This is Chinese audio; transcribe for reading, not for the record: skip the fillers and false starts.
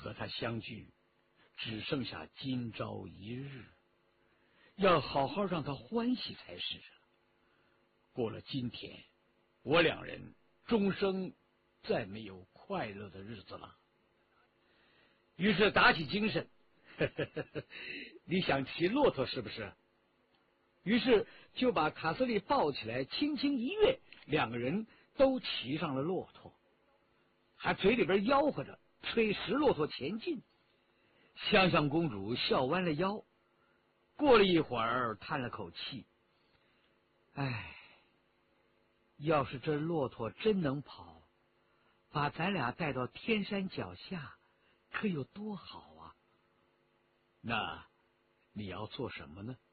和他相聚只剩下今朝一日，要好好让他欢喜才是。过了今天，我两人终生再没有快乐的日子了。于是打起精神，你想骑骆驼是不是？于是就把卡斯利抱起来，轻轻一跃，两个人都骑上了骆驼，还嘴里边吆喝着催使骆驼前进。香香公主笑弯了腰，过了一会儿叹了口气：“唉，要是这骆驼真能跑，把咱俩带到天山脚下，可有多好啊！那你要做什么呢？”